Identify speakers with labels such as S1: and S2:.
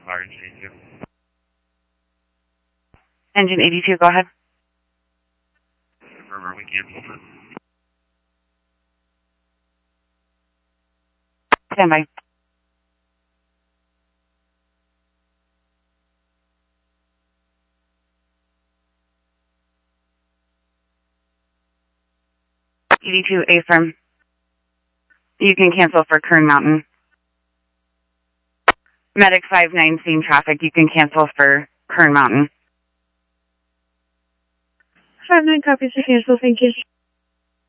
S1: fire engine 82.
S2: Engine 82, go ahead.
S1: Confirm, we cancel for.
S2: Stand by. ED2 affirm. You can cancel for Kern Mountain. Medic 59 seen traffic. You can cancel for Kern Mountain.
S3: 59 copies to cancel. Thank you.